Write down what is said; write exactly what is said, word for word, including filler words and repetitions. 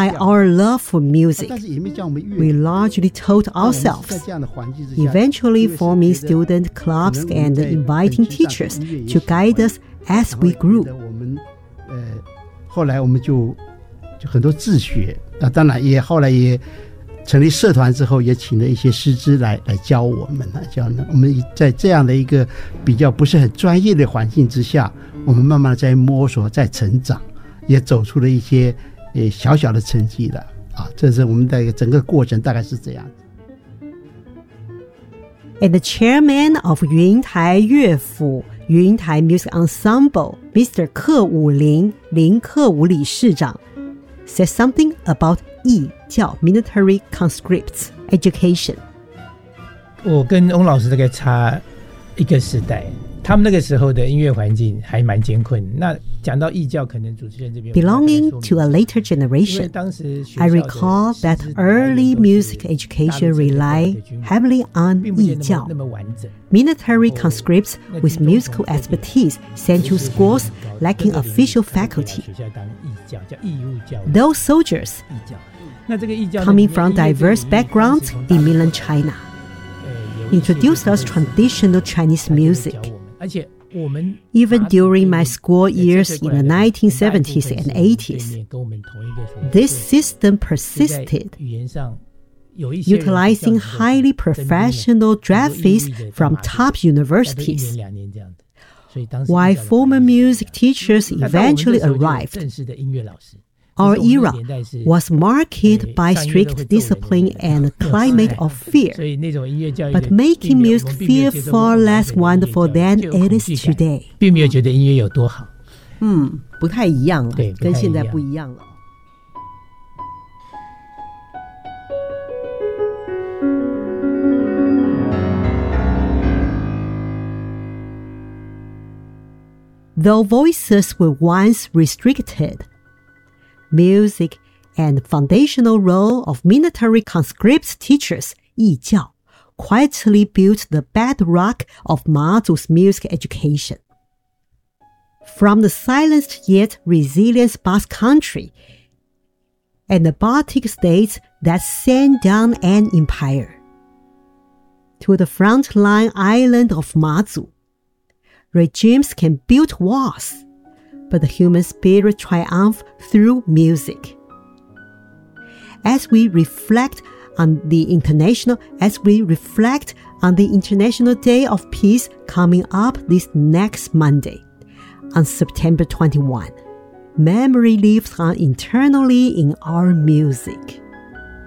by our love for music, we largely taught ourselves, eventually forming student clubs and inviting teachers to guide us as we grew. 后来我们就就很多自学，那当然也后来也成立社团之后，也请了一些师资来来教我们来教我们。在这样的一个比较不是很专业的环境之下，我们慢慢的在摸索，在成长，也走出了一些呃小小的成绩了啊。这是我们的整个过程大概是这样。 And the chairman of 云台乐府云台 Music Ensemble, Mister 克武林林克武理事长 said something about 义教 military conscripts education. 我跟翁老师大概差一个时代，他们那个时候的音乐环境还蛮艰困。那讲到义教，可能主持人这边 belonging to a later generation, I recall that early music education relied heavily on 义教 military conscripts with musical expertise sent to schools lacking official faculty. Those soldiers, coming from diverse backgrounds in mainland China, introduced us traditional Chinese music. Even during my school years in the nineteen seventies and eighties, this system persisted, utilizing highly professional draft fees from top universities. While former music teachers eventually arrived, our era was marked by strict discipline and a climate of fear, but making music feel far less wonderful than it is today. 并没有觉得音乐有多好， 嗯，不太一样了， 对， 跟现在不一样了。Though voices were once restricted, music and foundational role of military conscripts teachers, 义教, quietly built the bedrock of Mazu's music education. From the silenced yet resilient Basque Country and the Baltic states that sent down an empire, to the frontline island of Mazu, regimes can build walls, but the human spirit triumphs through music. As we reflect on the international, as we reflect on the International Day of Peace coming up this next Monday, on September twenty-first, memory lives on internally in our music.